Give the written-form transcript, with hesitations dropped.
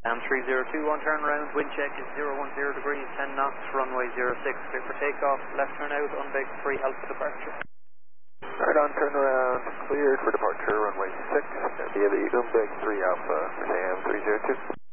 302 on turn around, wind check is 010 degrees, 10 knots, runway 06, clear for takeoff, left turn out, unbaked 3 Alpha departure. Right on, turn around, cleared for departure, runway 6, via the unbaked 3 Alpha, Sam 302.